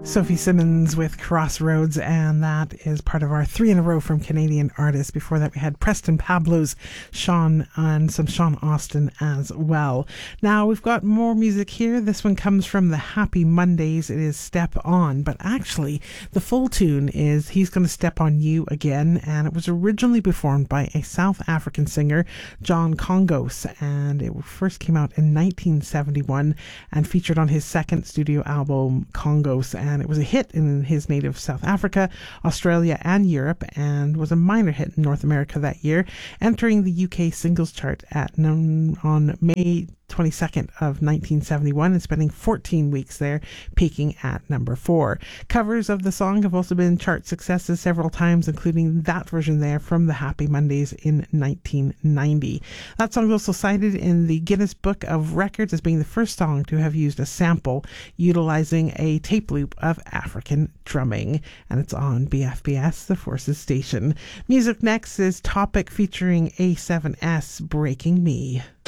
Sophie Simmons with Crossroads, and that is part of our 3 in a row from Canadian artists. Before that, we had Preston Pablo's Sean and some Sean Austin as well. Now, we've got more music here. This one comes from the Happy Mondays. It is Step On, but actually, the full tune is He's Gonna Step on You Again, and it was originally performed by a South African singer, John Congos, and it first came out in 1971 and featured on his second studio album, Congos, and it was a hit in his native South Africa, Australia and Europe, and was a minor hit in North America that year, entering the UK singles chart on May 22nd of 1971 and spending 14 weeks there, peaking at number 4. Covers of the song have also been chart successes several times, including that version there from the Happy Mondays in 1990. That song is also cited in the Guinness Book of Records as being the first song to have used a sample utilizing a tape loop of African drumming, and it's on BFBS, the Forces station. Music next is Topic featuring A7S, Breaking Me.